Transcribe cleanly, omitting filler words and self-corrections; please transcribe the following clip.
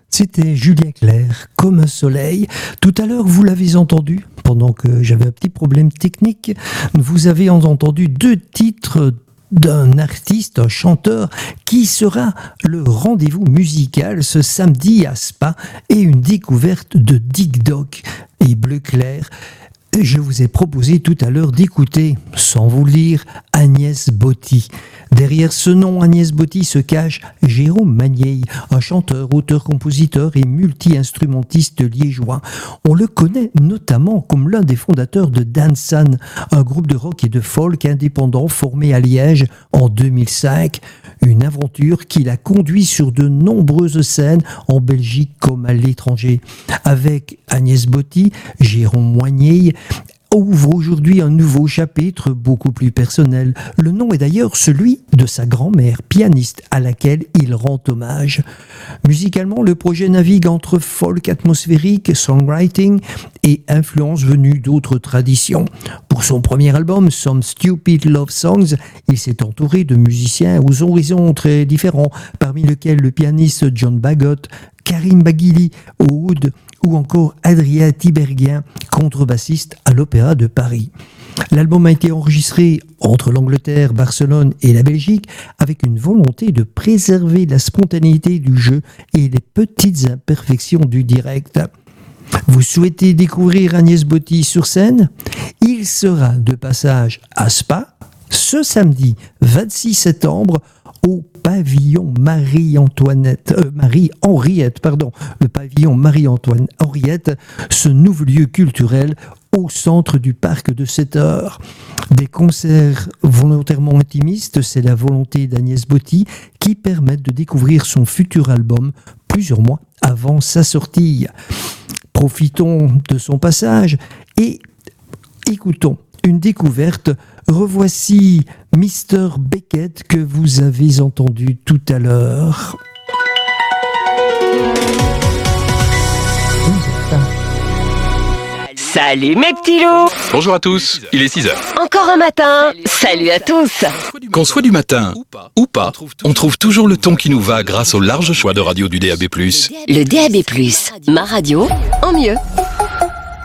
C'était Julien Clerc, Comme un soleil. Tout à l'heure, vous l'avez entendu, pendant que j'avais un petit problème technique, vous avez entendu 2 titres d'un artiste, un chanteur, qui sera le rendez-vous musical ce samedi à Spa, et une découverte de Dick Doc et Bleu Clair. Je vous ai proposé tout à l'heure d'écouter, sans vous le dire, Agnès Botti. Derrière ce nom Agnès Botti se cache Jérôme Magnier, un chanteur, auteur-compositeur et multi-instrumentiste liégeois. On le connaît notamment comme l'un des fondateurs de Dansan, un groupe de rock et de folk indépendant formé à Liège en 2005. Une aventure qui l'a conduit sur de nombreuses scènes en Belgique comme à l'étranger. Avec Agnès Botti, Jérôme Magnier ouvre aujourd'hui un nouveau chapitre beaucoup plus personnel. Le nom est d'ailleurs celui de sa grand-mère, pianiste, à laquelle il rend hommage. Musicalement, le projet navigue entre folk atmosphérique, songwriting et influences venues d'autres traditions. Pour son premier album, Some Stupid Love Songs, il s'est entouré de musiciens aux horizons très différents, parmi lesquels le pianiste John Bagot, Karim Baghili au oud ou encore Adrien Tiberghien, contrebassiste à l'Opéra de Paris. L'album a été enregistré entre l'Angleterre, Barcelone et la Belgique avec une volonté de préserver la spontanéité du jeu et les petites imperfections du direct. Vous souhaitez découvrir Agnès Botti sur scène ? Il sera de passage à Spa ce samedi 26 septembre au pavillon Marie-Henriette, le pavillon Marie-Henriette, ce nouveau lieu culturel au centre du parc de 7 heures. Des concerts volontairement intimistes, c'est la volonté d'Agnès Botti, qui permettent de découvrir son futur album plusieurs mois avant sa sortie. Profitons de son passage et écoutons une découverte. Revoici Mr. Beckett que vous avez entendu tout à l'heure. Salut mes petits loups! Bonjour à tous, il est 6h. Encore un matin! Salut à tous! Qu'on soit du matin ou pas, on trouve toujours le ton qui nous va grâce au large choix de radio du DAB+. Le DAB+, ma radio en mieux.